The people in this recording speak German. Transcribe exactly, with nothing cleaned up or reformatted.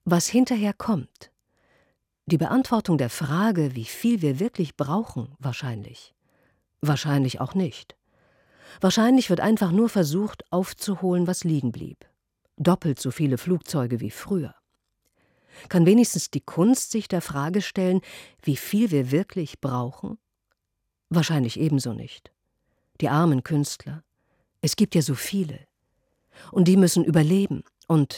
Was hinterher kommt? Die Beantwortung der Frage, wie viel wir wirklich brauchen, wahrscheinlich. Wahrscheinlich auch nicht. Wahrscheinlich wird einfach nur versucht, aufzuholen, was liegen blieb. Doppelt so viele Flugzeuge wie früher. Kann wenigstens die Kunst sich der Frage stellen, wie viel wir wirklich brauchen? Wahrscheinlich ebenso nicht. Die armen Künstler. Es gibt ja so viele. Und die müssen überleben. Und